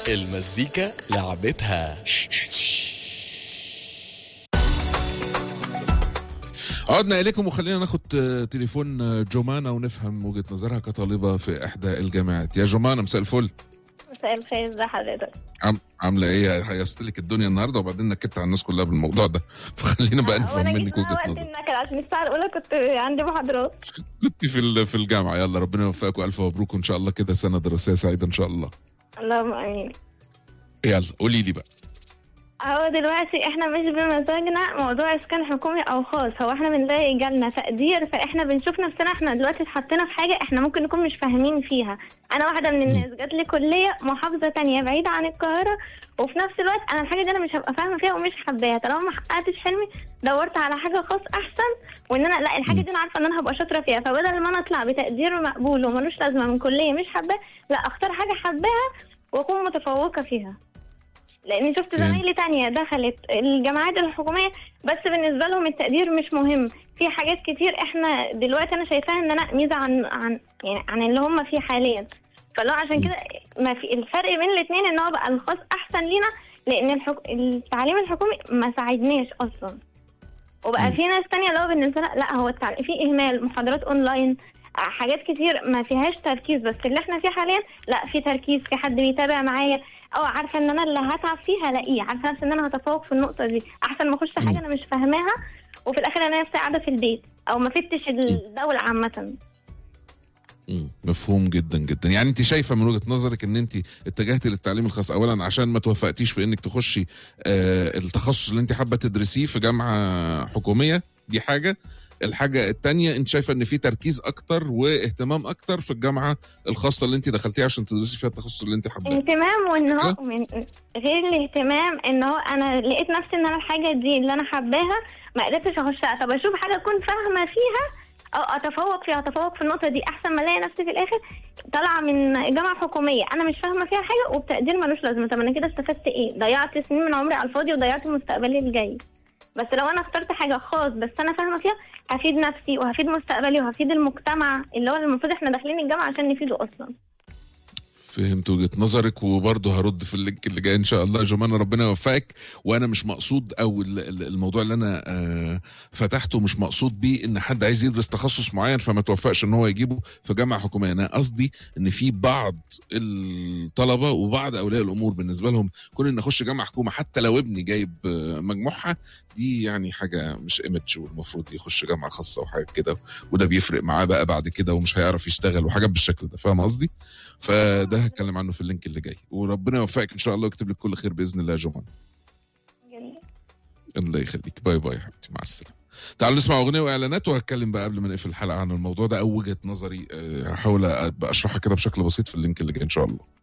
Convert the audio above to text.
المزيكا لعبتها. عدنا إليكم وخلينا ناخد تليفون جمانة ونفهم وجهة نظرها كطالبة في إحدى الجامعات. يا جمانة مساء الفل. مساء الخير، ازي حضرتك؟ عاملة إيه؟ هيصتلك الدنيا النهاردة وبعدين نكدت على الناس كلها بالموضوع ده، فخلينا بقى نفهم منك وجهة نظر. أنا عشان الساعة الأولى كنت عندي محاضرات. كنت في الجامعة. يلا ربنا يوفقك وألف مبروك وإن شاء الله كده سنة دراسية سعيدة إن شاء الله. اللهم آمين. يلا قولي لي بقى. هو دلوقتي احنا مش بمزاجنا موضوع اسكان حكومي او خاص، هو احنا بنلاقي جالنا تقدير، فاحنا بنشوف نفسنا احنا دلوقتي اتحطينا في حاجه احنا ممكن نكون مش فاهمين فيها. انا واحده من الناس جات لي كليه محافظه تانية بعيده عن القاهره، وفي نفس الوقت انا الحاجه دي انا مش هبقى فاهمه فيها ومش حباها. طالما ما حققتش حلمي دورت على حاجه خاص احسن، وان انا لا الحاجه دي انا عارفه ان انا هبقى شاطره فيها، فبدل ما انا اطلع بتقدير مقبول وملوش لازمه من كليه مش حباها، لا اختار حاجه حباها واكون متفوقه فيها. لاني شفت زمايلي تانية دخلت الجامعات الحكومية بس بالنسبة لهم التقدير مش مهم. في حاجات كتير احنا دلوقتي انا شايفاها ان انا ميزة عن اللي هم فيه حاليا. فلو عشان كده ما في الفرق بين الاثنين ان هو بقى الخاص احسن لينا، لان التعليم الحكومي ما ساعدناش اصلا. وبقى في ناس تانية لو بالنسبة لها لا هو في اهمال، محاضرات اونلاين، حاجات كتير ما فيهاش تركيز. بس اللي احنا فيه حاليا لا في تركيز، في حد بيتابع معايا، او عارفه ان انا اللي هتعب فيها الاقيه، عارفه نفسي ان انا هتفوق في النقطه دي احسن ما اخش حاجه انا مش فاهماها وفي الاخر انا نفسي قاعده في البيت او ما فتش الدوله عامه. مفهوم جدا جدا. يعني انت شايفه من وجهه نظرك ان انت اتجهتي للتعليم الخاص اولا عشان ما توفقتيش في انك تخشي التخصص اللي انت حابه تدرسيه في جامعه حكوميه، دي حاجه. الحاجة التانية انت شايفة ان في تركيز اكتر واهتمام اكتر في الجامعة الخاصة اللي انت دخلتيها عشان تدرسي فيها التخصص اللي انت حاباه. اهتمام، وان هو من غير الاهتمام ان هو انا لقيت نفسي ان انا الحاجة دي اللي انا حباها ما قدرتش اخشها، طب اشوف حاجة اكون فاهمة فيها او اتفوق في النقطة دي احسن ما الاقي نفسي في الاخر طالعة من جامعة حكومية انا مش فاهمة فيها حاجة وبتقدير ملوش لازمة. طب انا كده استفدت ايه؟ ضيعت سنين من عمري على الفاضي وضيعت مستقبلي الجاي. بس لو انا اخترت حاجه خاص بس انا فاهمه فيها هفيد نفسي وهفيد مستقبلي وهفيد المجتمع اللي هو المفروض احنا داخلين الجامعه عشان نفيده اصلا. فهمت وجهة نظرك وبرضه هرد في اللينك اللي جاي ان شاء الله. جمانة ربنا يوفقك. وانا مش مقصود او الموضوع اللي انا فتحته مش مقصود بيه ان حد عايز يدرس تخصص معين فما توفقش ان هو يجيبه في جامعة حكومية. انا قصدي ان في بعض الطلبة وبعض اولياء الامور بالنسبة لهم كون ان اخش جامعة حكومة حتى لو ابني جايب مجموعها دي يعني حاجة مش ايمج، والمفروض يخش جامعة خاصة وحاجة كده، وده بيفرق معاه بقى بعد كده ومش هيعرف يشتغل وحاجات بالشكل ده. فاهم قصدي؟ فده هتكلم عنه في اللينك اللي جاي. وربنا يوفقك ان شاء الله ويكتب لك كل خير باذن الله يا جمانة. الله يخليك. باي باي حبيبتي، مع السلامه. تعالوا نسمع اغنيه واعلانات وهتكلم بقى قبل ما نقفل الحلقه عن الموضوع ده او وجهه نظري هحاول ابقى اشرحها كده بشكل بسيط في اللينك اللي جاي ان شاء الله.